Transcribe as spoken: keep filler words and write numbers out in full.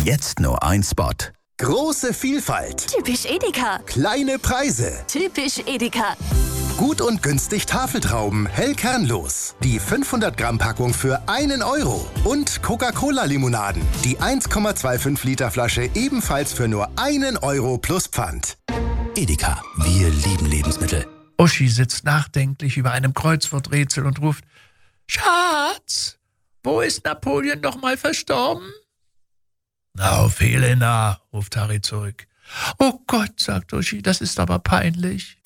Jetzt nur ein Spot. Große Vielfalt. Typisch Edeka. Kleine Preise. Typisch Edeka. Gut und günstig Tafeltrauben, hell kernlos. Die fünfhundert Gramm Packung für einen Euro. Und Coca-Cola-Limonaden. Die eins Komma fünfundzwanzig Liter Flasche ebenfalls für nur einen Euro plus Pfand. Edeka, wir lieben Lebensmittel. Uschi sitzt nachdenklich über einem Kreuzworträtsel und ruft: Schatz, wo ist Napoleon noch mal verstorben? Auf Helena, ruft Harry zurück. Oh Gott, sagt Uschi, das ist aber peinlich.